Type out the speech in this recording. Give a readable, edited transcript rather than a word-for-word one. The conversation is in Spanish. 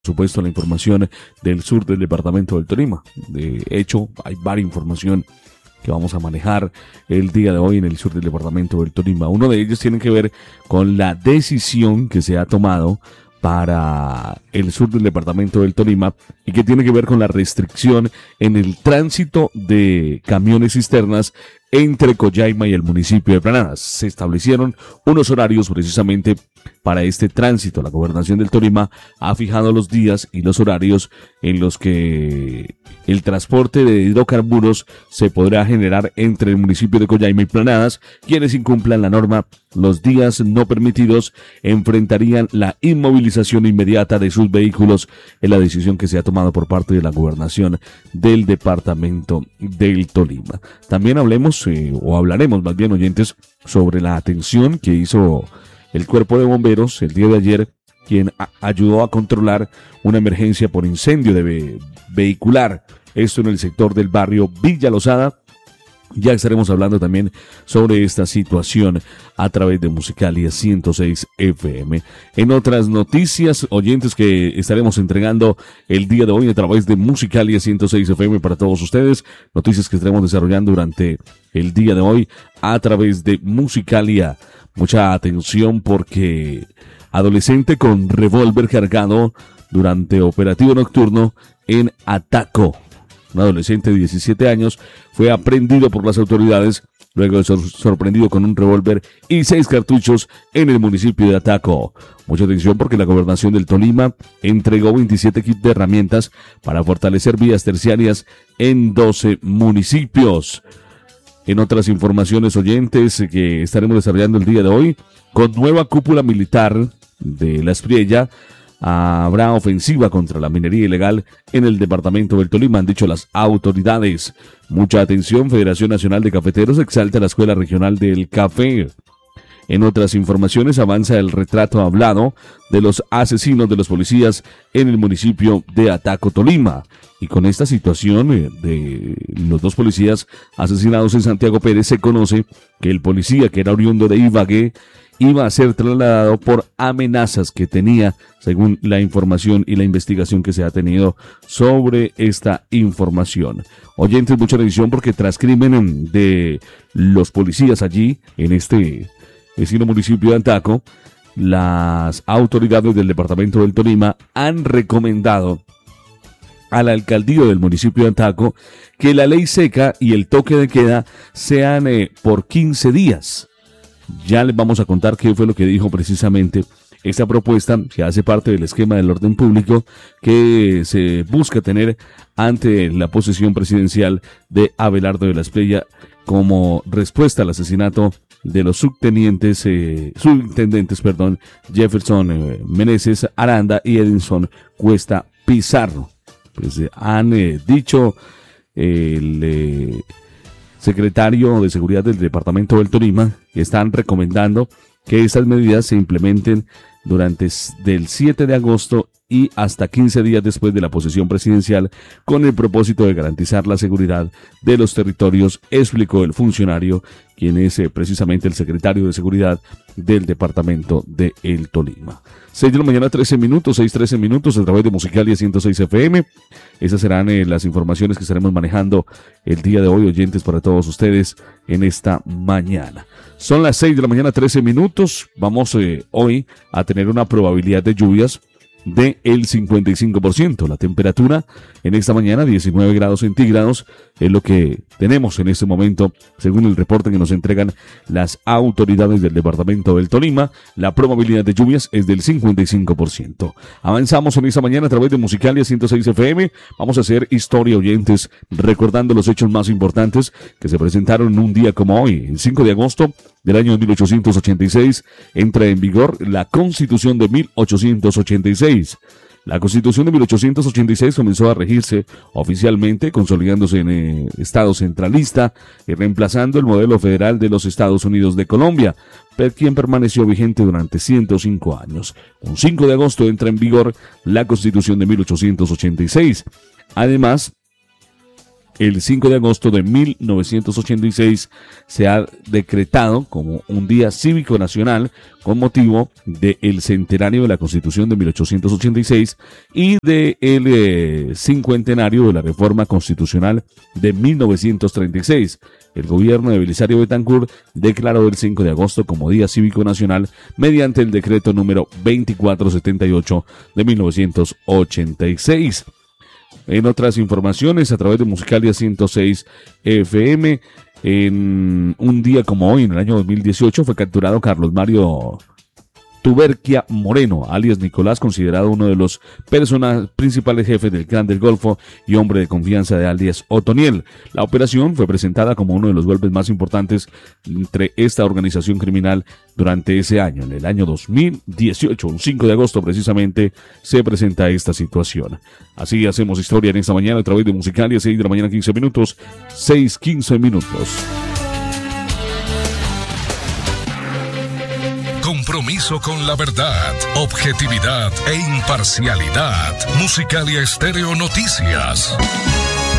supuesto, la información del sur del departamento del Tolima. De hecho, hay varias información que vamos a manejar el día de hoy en el sur del departamento del Tolima. Uno de ellos tiene que ver con la decisión que se ha tomado para el sur del departamento del Tolima y que tiene que ver con la restricción en el tránsito de camiones cisternas entre Collaima y el municipio de Planadas. Se establecieron unos horarios precisamente para este tránsito. La Gobernación del Tolima ha fijado los días y los horarios en los que el transporte de hidrocarburos se podrá generar entre el municipio de Collaima y Planadas. Quienes incumplan la norma los días no permitidos enfrentarían la inmovilización inmediata de sus vehículos, en la decisión que se ha tomado por parte de la Gobernación del departamento del Tolima. También hablaremos más bien, oyentes, sobre la atención que hizo el Cuerpo de Bomberos el día de ayer, quien ayudó a controlar una emergencia por incendio de vehicular, esto en el sector del barrio Villa Lozada. Ya estaremos hablando también sobre esta situación a través de Musicalia 106 FM. En otras noticias, oyentes, que estaremos entregando el día de hoy a través de Musicalia 106 FM para todos ustedes, noticias que estaremos desarrollando durante el día de hoy a través de Musicalia. Mucha atención, porque adolescente con revólver cargado durante operativo nocturno en Ataco. Un adolescente de 17 años fue aprehendido por las autoridades luego de ser sorprendido con un revólver y 6 cartuchos en el municipio de Ataco. Mucha atención, porque la Gobernación del Tolima entregó 27 kits de herramientas para fortalecer vías terciarias en 12 municipios. En otras informaciones, oyentes, que estaremos desarrollando el día de hoy, con nueva cúpula militar de La Espriella, habrá ofensiva contra la minería ilegal en el departamento del Tolima, han dicho las autoridades. Mucha atención, Federación Nacional de Cafeteros exalta la Escuela Regional del Café. En otras informaciones, avanza el retrato hablado de los asesinos de los policías en el municipio de Ataco, Tolima. Y con esta situación de los 2 policías asesinados en Santiago Pérez, se conoce que el policía, que era oriundo de Ibagué, iba a ser trasladado por amenazas que tenía, según la información y la investigación que se ha tenido sobre esta información. Oyentes, mucha atención, porque tras crimen de los policías allí, en este vecino municipio de Ataco, las autoridades del departamento del Tolima han recomendado al alcaldío del municipio de Ataco que la ley seca y el toque de queda sean por 15 días. Ya les vamos a contar qué fue lo que dijo precisamente esta propuesta, que hace parte del esquema del orden público que se busca tener ante la posesión presidencial de Abelardo de la Espriella como respuesta al asesinato de los subintendentes, Jefferson Meneses Aranda y Edinson Cuesta Pizarro. Pues han dicho el secretario de Seguridad del Departamento del Tolima que están recomendando que estas medidas se implementen durante del 7 de agosto y hasta 15 días después de la posesión presidencial, con el propósito de garantizar la seguridad de los territorios, explicó el funcionario, quien es precisamente el secretario de Seguridad del departamento de El Tolima. 6 de la mañana, 13 minutos, 6:13 minutos, a través de Musicalia 106 FM. Esas serán las informaciones que estaremos manejando el día de hoy, oyentes, para todos ustedes en esta mañana. Son las 6 de la mañana, 13 minutos. Vamos hoy a tener una probabilidad de lluvias del 55%. La temperatura en esta mañana, 19 grados centígrados, es lo que tenemos en este momento, según el reporte que nos entregan las autoridades del departamento del Tolima. La probabilidad de lluvias es del 55%. Avanzamos en esta mañana a través de Musicalia 106 FM. Vamos a hacer historia, oyentes, recordando los hechos más importantes que se presentaron en un día como hoy. El 5 de agosto del año 1886 entra en vigor la Constitución de 1886. La Constitución de 1886 comenzó a regirse oficialmente, consolidándose en Estado centralista y reemplazando el modelo federal de los Estados Unidos de Colombia, quien permaneció vigente durante 105 años. Un 5 de agosto entra en vigor la Constitución de 1886. Además, El 5 de agosto de 1986 se ha decretado como un día cívico nacional con motivo del centenario de la Constitución de 1886 y del cincuentenario de la Reforma Constitucional de 1936. El gobierno de Belisario Betancur declaró el 5 de agosto como Día Cívico Nacional mediante el decreto número 2478 de 1986. En otras informaciones, a través de Musicalia 106 FM, en un día como hoy, en el año 2018, fue capturado Carlos Mario Tuberquia Moreno, alias Nicolás, considerado uno de los principales jefes del Clan del Golfo y hombre de confianza de alias Otoniel. La operación fue presentada como uno de los golpes más importantes entre esta organización criminal durante ese año. En el año 2018, un 5 de agosto precisamente, se presenta esta situación. Así hacemos historia en esta mañana a través de Musicalia, 6 de la mañana, 15 minutos, 6:15 minutos. Compromiso con la verdad, objetividad e imparcialidad. Musicalia Estéreo Noticias.